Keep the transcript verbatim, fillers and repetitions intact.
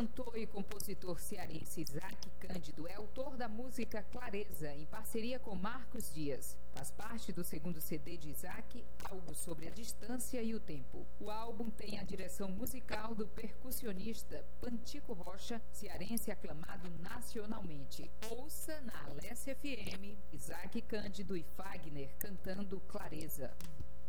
cantor e compositor cearense Isaac Cândido é autor da música Clareza, em parceria com Marcos Dias. Faz parte do segundo C D de Isaac, Algo sobre a Distância e o Tempo. O álbum tem a direção musical do percussionista Pantico Rocha, cearense aclamado nacionalmente. Ouça na Alessia F M, Isaac Cândido e Fagner cantando Clareza.